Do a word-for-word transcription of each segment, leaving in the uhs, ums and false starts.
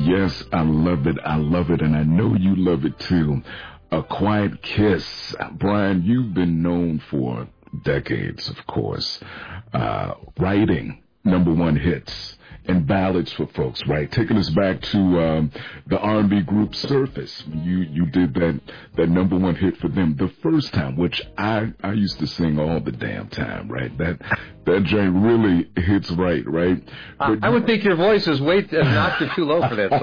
Yes, I love it. I love it. And I know you love it too. A Quiet Kiss. Brian, you've been known for decades, of course, uh, writing number one hits and ballads for folks, right? Taking us back to um, the R and B group Surface. You you did that that number one hit for them the first time, which I I used to sing all the damn time, right? That that joint really hits right, right? I, I would think your voice is way a notch too low for that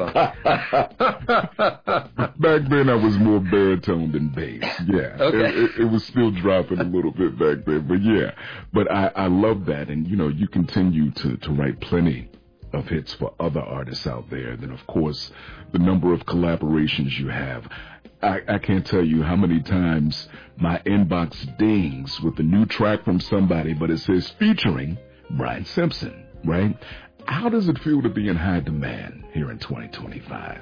song. Back then, I was more baritone than bass. Yeah, okay. it, it, it was still dropping a little bit back then, but yeah. But I I love that, and you know, you continue to to write plenty of hits for other artists out there. Then, of course, the number of collaborations you have. I, I can't tell you how many times my inbox dings with a new track from somebody, but it says featuring Brian Simpson, right? How does it feel to be in high demand here in twenty twenty-five?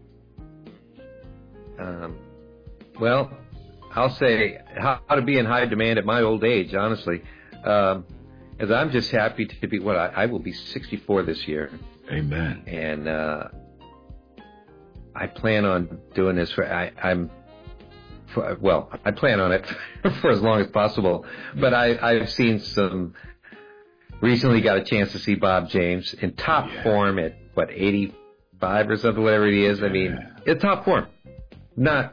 Um, well, I'll say how, how to be in high demand at my old age, honestly. Um, As I'm just happy to be, what well, I, I will be sixty-four this year. Amen. And uh, I plan on doing this for, I, I'm, for, well, I plan on it for as long as possible. But I, I've seen some, recently got a chance to see Bob James in top yeah. form at, what, eighty-five or something, whatever he is. Yeah. I mean, in top form. Not,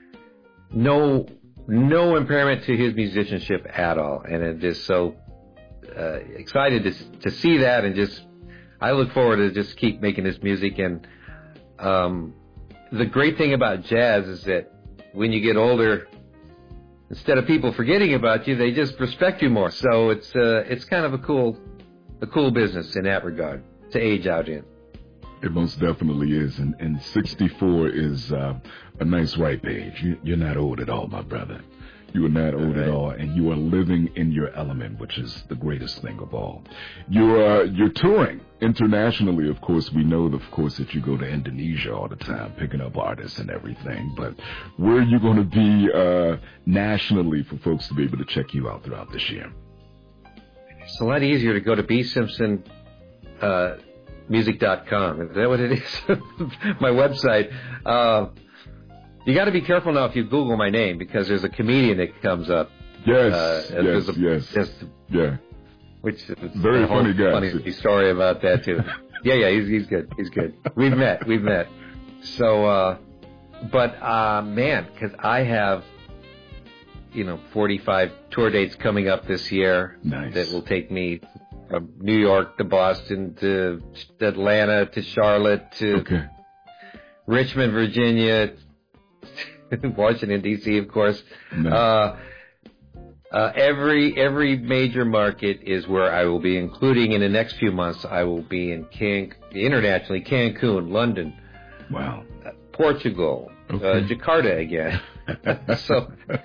no, no impairment to his musicianship at all. And it just so, Uh, excited to to see that, and just I look forward to just keep making this music. And um, the great thing about jazz is that when you get older, instead of people forgetting about you, they just respect you more. So it's uh, it's kind of a cool a cool business in that regard to age out in. It most definitely is, and, and sixty-four is uh, a nice ripe age. You, you're not old at all, my brother. You are not old right. at all, and you are living in your element, which is the greatest thing of all. You're uh, you're touring internationally, of course. We know, of course, that you go to Indonesia all the time, picking up artists and everything. But where are you going to be uh, nationally for folks to be able to check you out throughout this year? It's a lot easier to go to b simpson music dot com. Is that what it is? My website. Uh, You got to be careful now if you Google my name, because there's a comedian that comes up. Yes, uh, yes, a, yes. Just, yeah. Which is very a funny guy. Funny story about that too. yeah, yeah, he's he's good. He's good. We've met. We've met. So, uh, but uh, man, because I have, you know, forty-five tour dates coming up this year. Nice. That will take me from New York to Boston to Atlanta to Charlotte to okay. Richmond, Virginia. Washington D C, of course. No. Uh, uh, every every major market is where I will be, including in the next few months. I will be in Can internationally, Cancun, London, wow, uh, Portugal, okay. uh, Jakarta again. so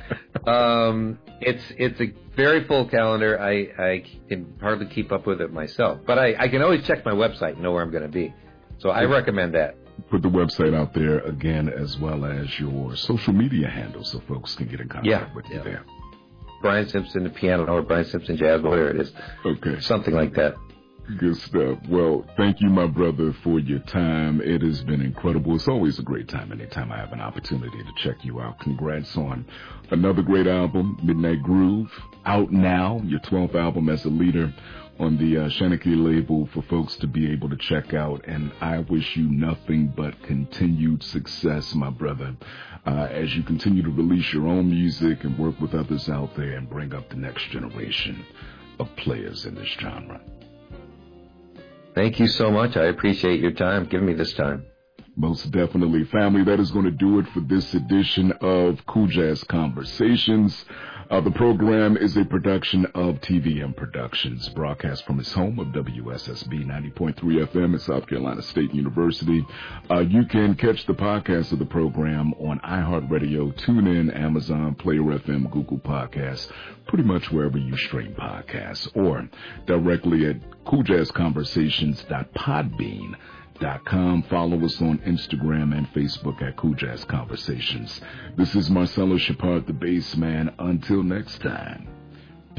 um, it's it's a very full calendar. I, I can hardly keep up with it myself, but I, I can always check my website and know where I'm going to be. So I recommend that. Put the website out there again, as well as your social media handles, so folks can get in contact yeah, with you yeah. there. Brian Simpson, the piano, or Brian Simpson Jazz, whatever it is. Okay. Something like that. Good stuff. Well, thank you, my brother, for your time. It has been incredible. It's always a great time anytime I have an opportunity to check you out. Congrats on another great album, Midnight Groove, out now, your twelfth album as a leader on the uh, Shanachie label for folks to be able to check out. And I wish you nothing but continued success, my brother, uh, as you continue to release your own music and work with others out there and bring up the next generation of players in this genre. Thank you so much. I appreciate your time. Give me this time. Most definitely. Family, that is going to do it for this edition of Cool Jazz Conversations. Uh, the program is a production of T V M Productions, broadcast from its home of W S S B ninety point three F M at South Carolina State University. Uh, you can catch the podcast of the program on iHeartRadio, TuneIn, Amazon, Player F M, Google Podcasts, pretty much wherever you stream podcasts, or directly at cool jazz conversations dot podbean dot com. Follow us on Instagram and Facebook at Cool Jazz Conversations. This is Marcelo Shepard, the bass man. Until next time.